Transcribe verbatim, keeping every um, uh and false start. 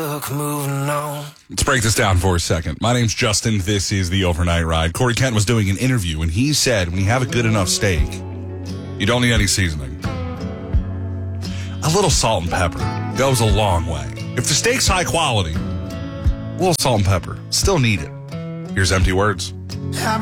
Moving on. Let's break this down for a second. My name's Justin. This is the Overnight Ride. Corey Kent was doing an interview, and he said when you have a good enough steak, you don't need any seasoning. A little salt and pepper goes a long way. If the steak's high quality, a little salt and pepper, still need it. Here's Empty Words.